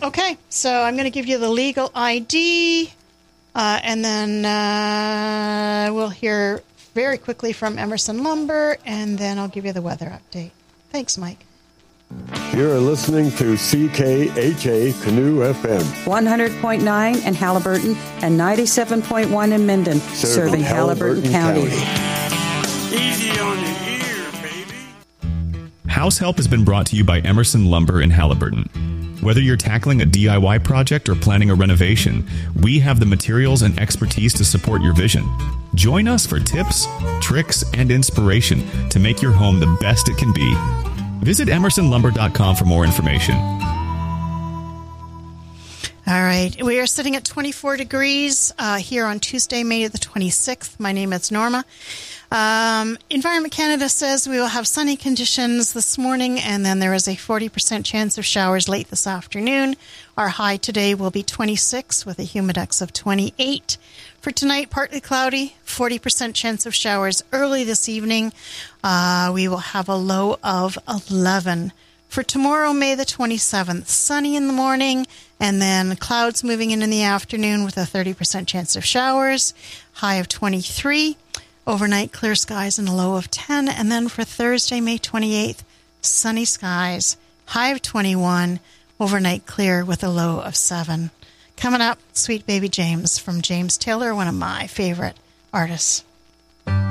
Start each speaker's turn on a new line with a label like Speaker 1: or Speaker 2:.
Speaker 1: Okay, so I'm going to give you the legal ID, and then we'll hear very quickly from Emerson Lumber, and then I'll give you the weather update. Thanks, Mike.
Speaker 2: You're listening to CKHA Canoe FM.
Speaker 3: 100.9 in Halliburton and 97.1 in Minden, serving Halliburton County.
Speaker 4: Easy on the ear, baby.
Speaker 5: House Help has been brought to you by Emerson Lumber in Halliburton. Whether you're tackling a DIY project or planning a renovation, we have the materials and expertise to support your vision. Join us for tips, tricks, and inspiration to make your home the best it can be. Visit emersonlumber.com for more information.
Speaker 1: All right. We are sitting at 24 degrees here on Tuesday, May the 26th. My name is Norma. Environment Canada says we will have sunny conditions this morning, and then there is a 40% chance of showers late this afternoon. Our high today will be 26 with a humidex of 28. For tonight, partly cloudy, 40% chance of showers early this evening. We will have a low of 11. For tomorrow, May the 27th, sunny in the morning, and then clouds moving in the afternoon with a 30% chance of showers, high of 23. Overnight, clear skies and a low of 10. And then for Thursday, May 28th, sunny skies, high of 21. Overnight, clear with a low of 7. Coming up, Sweet Baby James from James Taylor, one of my favorite artists.